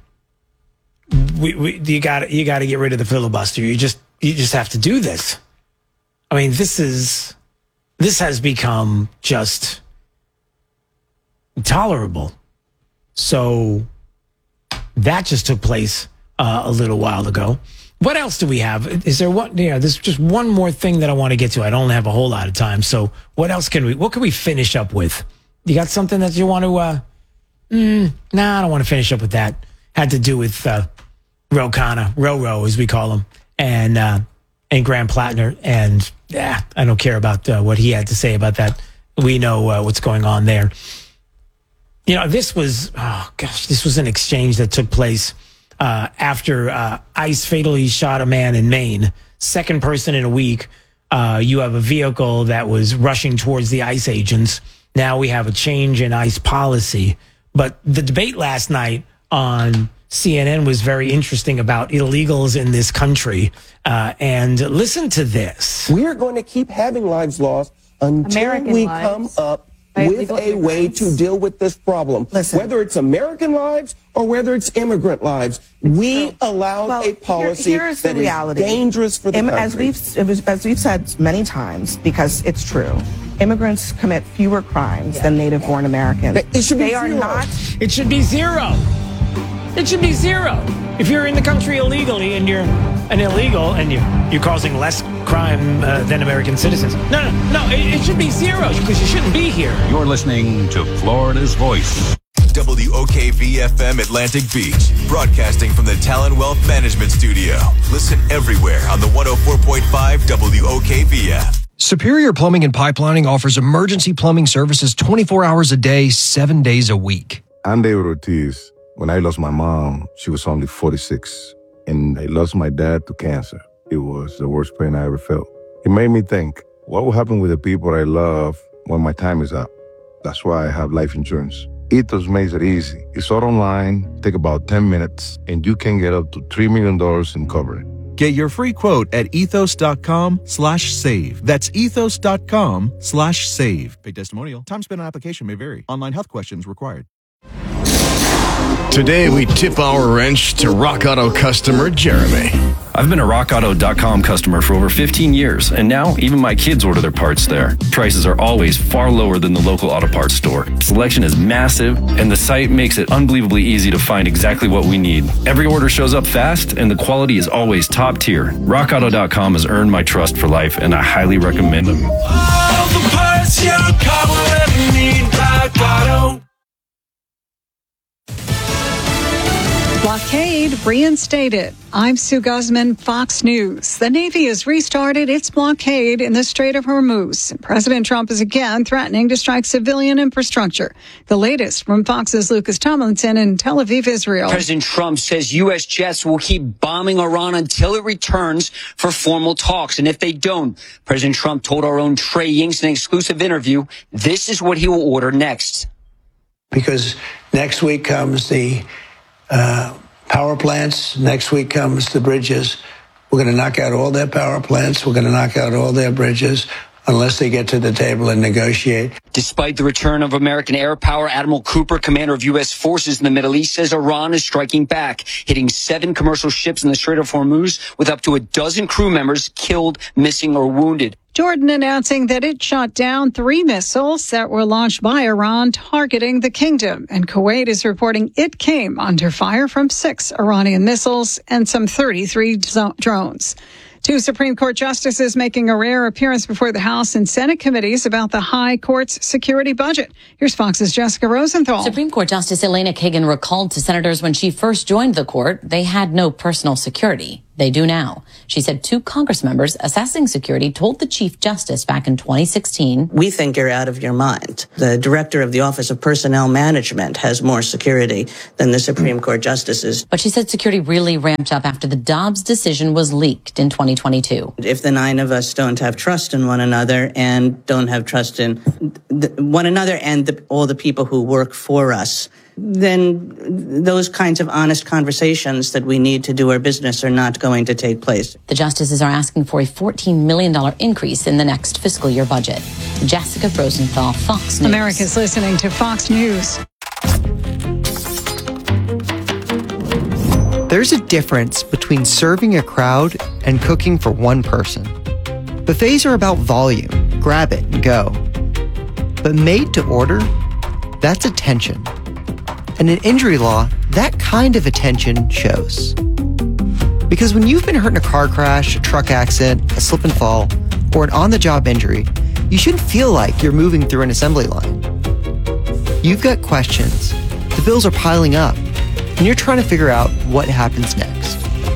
we, we, you got you got to get rid of the filibuster. You just you just have to do this. I mean, this is this has become just intolerable. So that just took place uh, a little while ago. What else do we have? Is there one? Yeah, there's just one more thing that I want to get to. I don't have a whole lot of time. So what else can we? What can we finish up with? You got something that you want to? Uh, mm, nah, I don't want to finish up with that. Had to do with uh, Ro Khanna, Ro-Ro as we call him, and uh, and Graham Plattner. And yeah, I don't care about uh, what he had to say about that. We know uh, what's going on there. You know, this was oh gosh, this was an exchange that took place. Uh, after uh, ICE fatally shot a man in Maine, second person in a week, uh, you have a vehicle that was rushing towards the ICE agents. Now we have a change in ICE policy. But the debate last night on C N N was very interesting about illegals in this country. Uh, and listen to this. We are going to keep having lives lost until American we lives. come up with a way to deal with this problem. Listen. Whether it's American lives or whether it's immigrant lives, we allow Well, a policy here- here's the that is reality. dangerous for the Im- country. As we've it was- as we've said many times, because it's true, immigrants commit fewer crimes than native-born Americans. It should be they are zero. not. It should be zero. It should be zero. If you're in the country illegally and you're an illegal and you're, you're causing less crime uh, than American citizens. No, no, no. It, it should be zero because you shouldn't be here. You're listening to Florida's Voice. W O K V F M Atlantic Beach, broadcasting from the Talon Wealth Management Studio. Listen everywhere on the one oh four point five W O K V F. Superior Plumbing and Pipelining offers emergency plumbing services twenty-four hours a day, seven days a week. I'm David Ortiz. When I lost my mom, she was only forty-six, and I lost my dad to cancer. It was the worst pain I ever felt. It made me think, what will happen with the people I love when my time is up? That's why I have life insurance. Ethos makes it easy. It's all online, take about ten minutes, and you can get up to three million dollars in coverage. Get your free quote at ethos.com slash save. That's ethos.com slash save. Paid testimonial. Time spent on application may vary. Online health questions required. Today, we tip our wrench to Rock Auto customer Jeremy. I've been a rock auto dot com customer for over fifteen years, and now even my kids order their parts there. Prices are always far lower than the local auto parts store. Selection is massive, and the site makes it unbelievably easy to find exactly what we need. Every order shows up fast, and the quality is always top tier. rock auto dot com has earned my trust for life, and I highly recommend them. All the parts your car will ever need, Rock Auto. Blockade reinstated. I'm Sue Guzman, Fox News. The Navy has restarted its blockade in the Strait of Hormuz. President Trump is again threatening to strike civilian infrastructure. The latest from Fox's Lucas Tomlinson in Tel Aviv, Israel. President Trump says U S jets will keep bombing Iran until it returns for formal talks. And if they don't, President Trump told our own Trey Yingst in an exclusive interview, this is what he will order next. Because Next week comes the uh, power plants. Next week comes the bridges. We're going to knock out all their power plants. We're going to knock out all their bridges unless they get to the table and negotiate. Despite the return of American air power, Admiral Cooper, commander of U S forces in the Middle East, says Iran is striking back, hitting seven commercial ships in the Strait of Hormuz with up to a dozen crew members killed, missing, or wounded. Jordan announcing that it shot down three missiles that were launched by Iran targeting the kingdom. And Kuwait is reporting it came under fire from six Iranian missiles and some thirty-three drones. Two Supreme Court justices making a rare appearance before the House and Senate committees about the High Court's security budget. Here's Fox's Jessica Rosenthal. Supreme Court Justice Elena Kagan recalled to senators when she first joined the court, they had no personal security. They do now. She said two Congress members assessing security told the Chief Justice back in twenty sixteen. We think you're out of your mind. The director of the Office of Personnel Management has more security than the Supreme Court justices. But she said security really ramped up after the Dobbs decision was leaked in twenty twenty-two. If the nine of us don't have trust in one another and don't have trust in the, one another and the, all the people who work for us, then those kinds of honest conversations that we need to do our business are not going to take place. The justices are asking for a fourteen million dollars increase in the next fiscal year budget. Jessica Rosenthal, Fox News. America's listening to Fox News. There's a difference between serving a crowd and cooking for one person. Buffets are about volume, grab it and go. But made to order, that's attention. And in injury law, that kind of attention shows. Because when you've been hurt in a car crash, a truck accident, a slip and fall, or an on-the-job injury, you shouldn't feel like you're moving through an assembly line. You've got questions, the bills are piling up, and you're trying to figure out what happens next.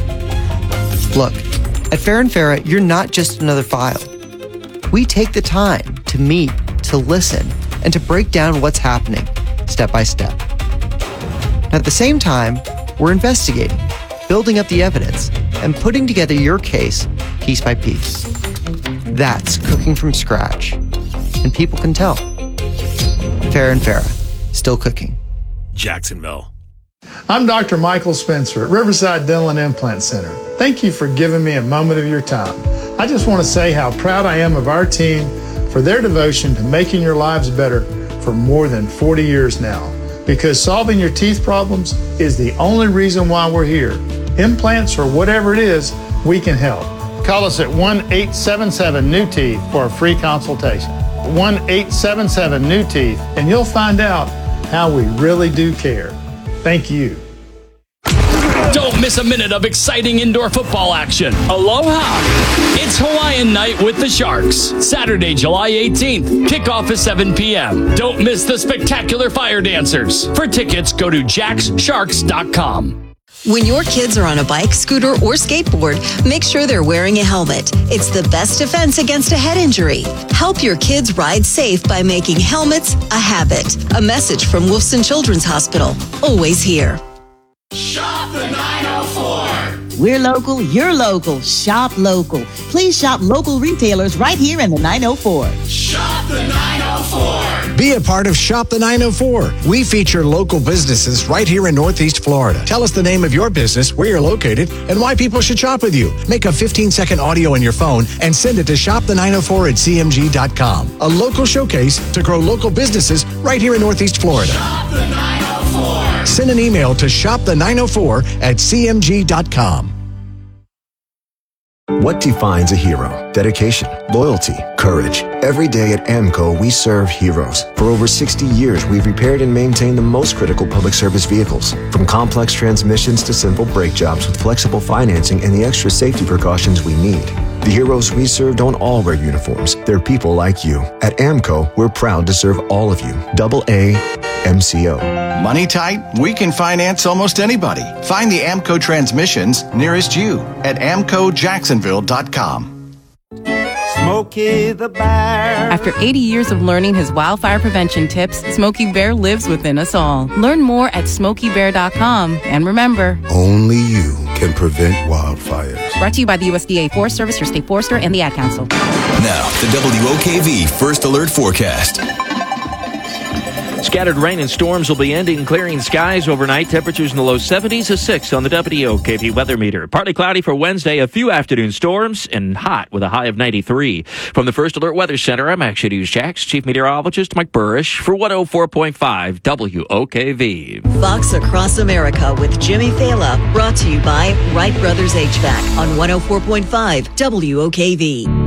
Look, at Fair and Farah, you're not just another file. We take the time to meet, to listen, and to break down what's happening, step by step. At the same time, we're investigating, building up the evidence, and putting together your case piece by piece. That's cooking from scratch. And people can tell. Fair and Farah, still cooking. Jacksonville. I'm Doctor Michael Spencer at Riverside Dental and Implant Center. Thank you for giving me a moment of your time. I just want to say how proud I am of our team for their devotion to making your lives better for more than forty years now. Because solving your teeth problems is the only reason why we're here. Implants or whatever it is, we can help. Call us at one eight seven seven new teeth for a free consultation. one eight seven seven new teeth, and you'll find out how we really do care. Thank you. Don't miss a minute of exciting indoor football action. Aloha! It's Hawaiian Night with the Sharks. Saturday, July eighteenth. Kickoff is seven p.m. Don't miss the spectacular fire dancers. For tickets, go to jacks sharks dot com. When your kids are on a bike, scooter, or skateboard, make sure they're wearing a helmet. It's the best defense against a head injury. Help your kids ride safe by making helmets a habit. A message from Wolfson Children's Hospital. Always here. Shop the nine oh four. We're local, you're local. Shop local. Please shop local retailers right here in the nine oh four. Shop the nine oh four. Be a part of Shop the nine oh four. We feature local businesses right here in Northeast Florida. Tell us the name of your business, where you're located, and why people should shop with you. Make a fifteen second audio on your phone and send it to shop the nine oh four at c m g dot com. A local showcase to grow local businesses right here in Northeast Florida. Shop the nine oh four. Send an email to shop the nine oh four at c m g dot com. What defines a hero? Dedication, loyalty, courage. Every day at AMCO, we serve heroes. For over sixty years, we've repaired and maintained the most critical public service vehicles. From complex transmissions to simple brake jobs with flexible financing and the extra safety precautions we need. The heroes we serve don't all wear uniforms. They're people like you. At AMCO, we're proud to serve all of you. Double A M C O. Money tight? We can finance almost anybody. Find the AMCO transmissions nearest you at amco jacksonville dot com. Smokey the Bear. After eighty years of learning his wildfire prevention tips, Smokey Bear lives within us all. Learn more at smokey bear dot com. And remember, only you can prevent wildfires. Brought to you by the U S D A Forest Service, your state forester, and the Ad Council. Now, the W O K V First Alert Forecast. Scattered rain and storms will be ending, clearing skies overnight. Temperatures in the low seventies, a six on the W O K V weather meter. Partly cloudy for Wednesday, a few afternoon storms, and hot with a high of ninety-three. From the First Alert Weather Center, I'm Action News Jax Chief Meteorologist Mike Burrish for one oh four point five W O K V. Fox Across America with Jimmy Fela, brought to you by Wright Brothers H V A C on one oh four point five W O K V.